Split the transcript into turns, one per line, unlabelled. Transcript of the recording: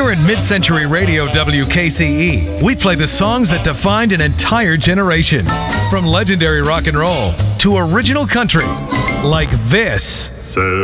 Here at Mid-Century Radio WKCE, we play the songs that defined an entire generation. From legendary rock and roll to original country, like this.